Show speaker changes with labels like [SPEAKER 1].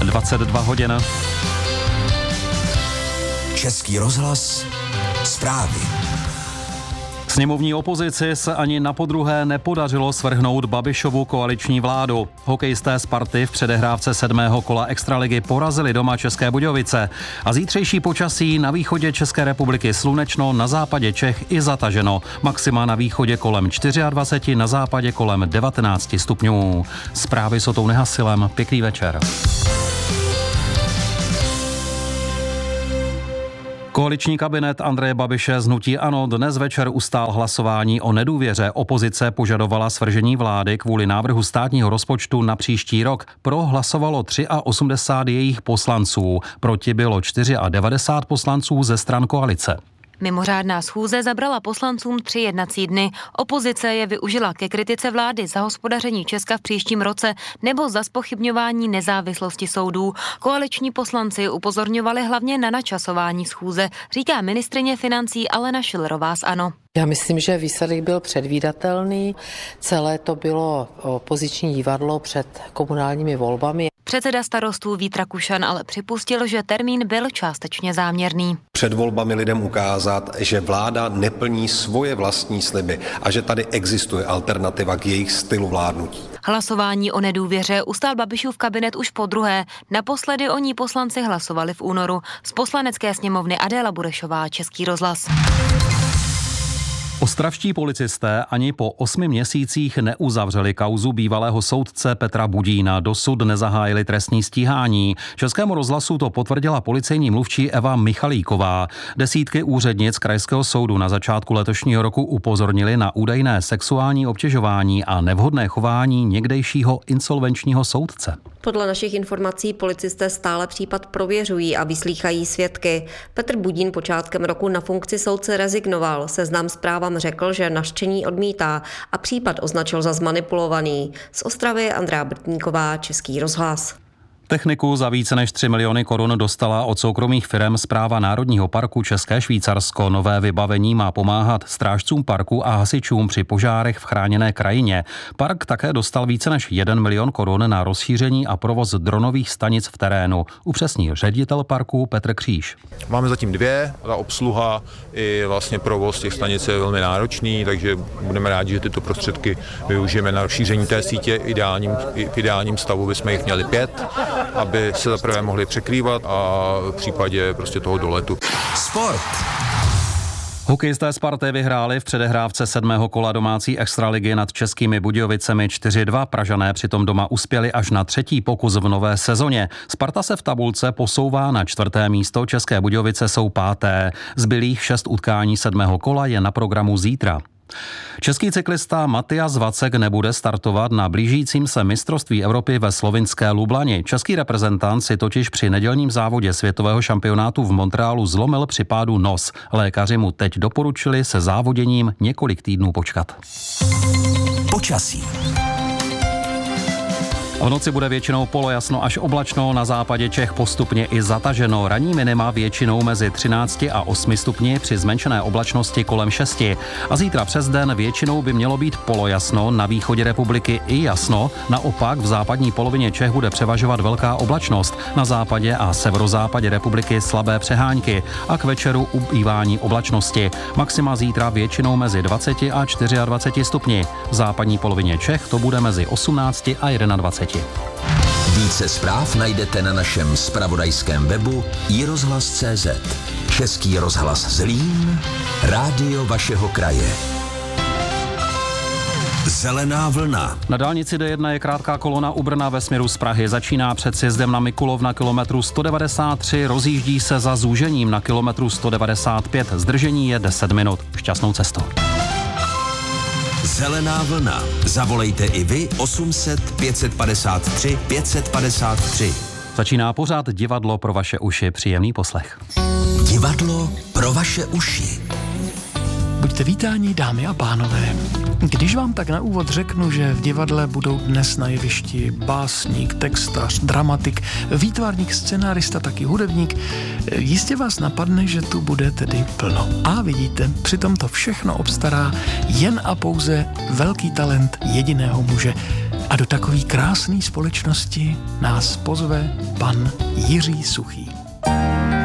[SPEAKER 1] 22 hodin.
[SPEAKER 2] Český rozhlas, zprávy.
[SPEAKER 1] Sněmovní opozici se ani napodruhé nepodařilo svrhnout Babišovu koaliční vládu. Hokejisté Sparty v předehrávce 7. kola extraligy porazili doma České Budějovice. A zítřejší počasí: na východě České republiky slunečno, na západě Čech i zataženo. Maxima na východě kolem 24, na západě kolem 19 stupňů. Zprávy s Otou Nehasilem. Pěkný večer. Koaliční kabinet Andreje Babiše z hnutí ANO dnes večer ustál hlasování o nedůvěře. Opozice požadovala svržení vlády kvůli návrhu státního rozpočtu na příští rok. Pro hlasovalo 83 jejich poslanců, proti bylo 94 poslanců ze stran koalice.
[SPEAKER 3] Mimořádná schůze zabrala poslancům 3 jednací dny. Opozice je využila ke kritice vlády za hospodaření Česka v příštím roce nebo za zpochybňování nezávislosti soudů. Koaliční poslanci upozorňovali hlavně na načasování schůze, říká ministryně financí Alena Schillerová z ANO.
[SPEAKER 4] Já myslím, že výsledek byl předvídatelný. Celé to bylo opoziční divadlo před komunálními volbami.
[SPEAKER 3] Předseda Starostů Vít Rakušan ale připustil, že termín byl částečně záměrný.
[SPEAKER 5] Před volbami lidem ukázat, že vláda neplní svoje vlastní sliby a že tady existuje alternativa k jejich stylu vládnutí.
[SPEAKER 3] Hlasování o nedůvěře ustál Babišův kabinet už podruhé. Naposledy o ní poslanci hlasovali v únoru. Z Poslanecké sněmovny Adéla Burešová, Český rozhlas.
[SPEAKER 1] Ostravští policisté ani po 8 měsících neuzavřeli kauzu bývalého soudce Petra Budína. Dosud nezahájili trestní stíhání. Českému rozhlasu to potvrdila policejní mluvčí Eva Michalíková. Desítky úřednic krajského soudu na začátku letošního roku upozornili na údajné sexuální obtěžování a nevhodné chování někdejšího insolvenčního soudce.
[SPEAKER 6] Podle našich informací policisté stále případ prověřují a vyslýchají svědky. Petr Budín počátkem roku na funkci soudce rezignoval. Seznam Zprávám řekl, že nařčení odmítá a případ označil za zmanipulovaný. Z Ostravy Andrea Brtníková, Český rozhlas.
[SPEAKER 1] Techniku za více než 3 miliony korun dostala od soukromých firem Správa Národního parku České Švýcarsko. Nové vybavení má pomáhat strážcům parku a hasičům při požárech v chráněné krajině. Park také dostal více než 1 milion korun na rozšíření a provoz dronových stanic v terénu, upřesní ředitel parku Petr Kříž.
[SPEAKER 7] Máme zatím 2, ta obsluha i vlastně provoz těch stanic je velmi náročný, takže budeme rádi, že tyto prostředky využijeme na rozšíření té sítě. V ideálním stavu bychom jich měli 5, aby se zaprvé mohli překrývat a v případě prostě toho doletu.
[SPEAKER 2] Sport.
[SPEAKER 1] Hokejisté Sparty vyhráli v předehrávce 7. kola domácí extraligy nad Českými Budějovicemi 4-2. Pražané přitom doma uspěli až na 3. pokus v nové sezóně. Sparta se v tabulce posouvá na 4. místo, České Budějovice jsou 5. Zbylých 6 utkání 7. kola je na programu zítra. Český cyklista Matias Vacek nebude startovat na blížícím se mistrovství Evropy ve slovinské Lublani. Český reprezentant si totiž při nedělním závodě světového šampionátu v Montrealu zlomil při pádu nos. Lékaři mu teď doporučili se závoděním několik týdnů počkat.
[SPEAKER 2] Počasí.
[SPEAKER 1] V noci bude většinou polojasno až oblačno, na západě Čech postupně i zataženo. Ranní minima většinou mezi 13 a 8 stupni, při zmenšené oblačnosti kolem 6. A zítra přes den většinou by mělo být polojasno, na východě republiky i jasno. Naopak v západní polovině Čech bude převažovat velká oblačnost. Na západě a severozápadě republiky slabé přehánky a k večeru ubývání oblačnosti. Maxima zítra většinou mezi 20 a 24 stupni. V západní polovině Čech to bude mezi 18 a 21.
[SPEAKER 2] Více zpráv najdete na našem zpravodajském webu iRozhlas.cz. Český rozhlas Zlín, rádio vašeho kraje. Zelená vlna.
[SPEAKER 1] Na dálnici D1 je krátká kolona u Brna ve směru z Prahy. Začíná před sjezdem na Mikulov na kilometru 193, rozjíždí se za zúžením na kilometru 195. Zdržení je 10 minut. Šťastnou cestu.
[SPEAKER 2] Zelená vlna. Zavolejte i vy 800 553 553.
[SPEAKER 1] Začíná pořád Divadlo pro vaše uši. Příjemný poslech.
[SPEAKER 2] Divadlo pro vaše uši.
[SPEAKER 8] Buďte vítáni, dámy a pánové. Když vám tak na úvod řeknu, že v divadle budou dnes na jevišti básník, textař, dramatik, výtvarník, scenárista, taky hudebník, jistě vás napadne, že tu bude tedy plno. A vidíte, přitom to všechno obstará jen a pouze velký talent jediného muže. A do takové krásné společnosti nás pozve pan Jiří Suchý.